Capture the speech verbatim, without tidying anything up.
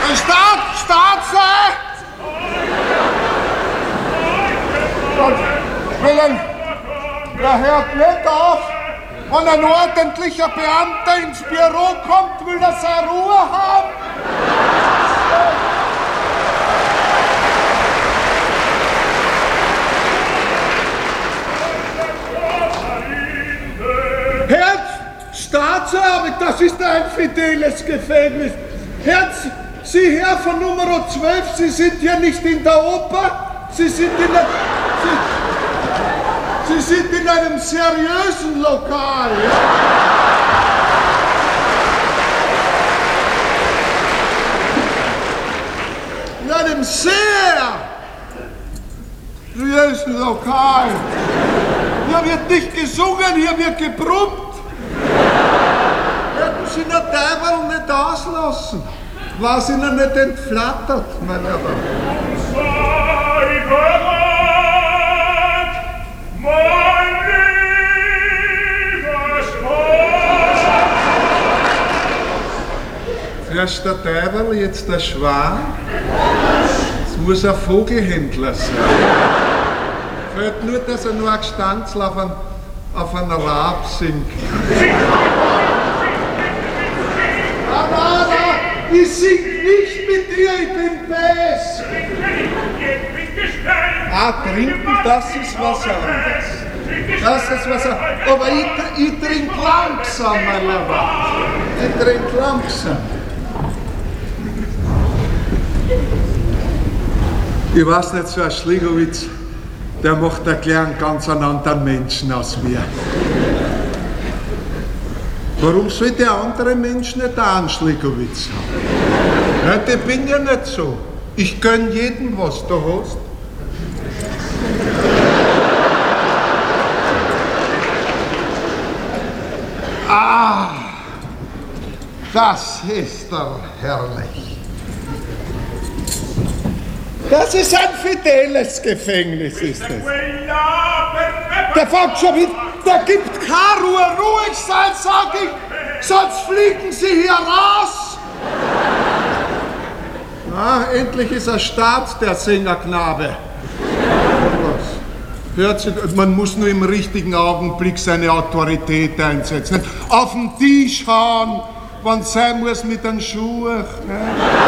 Staat, Staatsei! Willen, der hört nicht auf. Wenn ein ordentlicher Beamter ins Büro kommt, will er seine Ruhe haben. Herz, Staatserbe, das ist ein fideles Gefängnis. Herz, Sie Herr von Nummer zwölf, Sie sind ja nicht in der Oper, Sie sind in der... Sie, Sie sind in einem seriösen Lokal, ja? In einem sehr seriösen Lokal. Hier wird nicht gesungen, hier wird gebrummt. Hätten Sie den Teufel nicht auslassen, war es Ihnen nicht entflattert, mein Herr. Mein lieber Schwan! Erst der Teufel, jetzt der Schwan. Es muss ein Vogelhändler sein. Fällt nur, dass er nur ein Gestanzl auf einen, auf einen Rab singt. Nein, nein, nein, ich sing nicht mit dir, ich bin Bass. Ah, trinken, das ist was anderes. Das ist was anderes. Aber ich, ich trinke langsam, mein Lieber. Ich trinke langsam. Ich weiß nicht, so ein Schligowitz, der macht einen kleinen, ganz anderen Menschen aus mir. Warum soll der andere Mensch nicht auch einen Schligowitz haben? Ja, ich bin ja nicht so. Ich gönn jedem, was du hast. Ah, das ist doch herrlich. Das ist ein fideles Gefängnis, ist es. Der fängt schon mit, der gibt keine Ruhe, ruhig sein, sag ich, sonst fliegen Sie hier raus. Ah, endlich ist er Staat, der Sängerknabe. Hört sich, man muss nur im richtigen Augenblick seine Autorität einsetzen. Auf den Tisch hauen, wenn es sein muss mit den Schuhen. Ne?